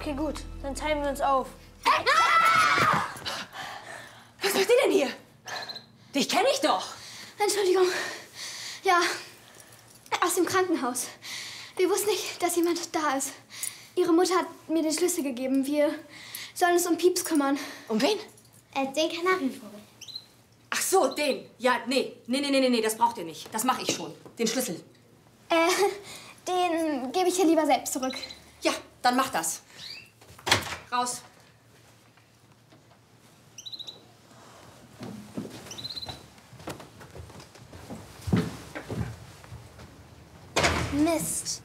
Okay, gut. Dann teilen wir uns auf. Was macht ihr denn hier? Dich kenne ich doch. Entschuldigung. Ja, aus dem Krankenhaus. Wir wussten nicht, dass jemand da ist. Ihre Mutter hat mir den Schlüssel gegeben. Wir sollen uns um Pieps kümmern. Um wen? Den Kanarienvogel. Ach so, den. Ja, nee, das braucht ihr nicht. Das mache ich schon. Den Schlüssel. Den gebe ich ihr lieber selbst zurück. Ja, dann mach das. Raus. Mist.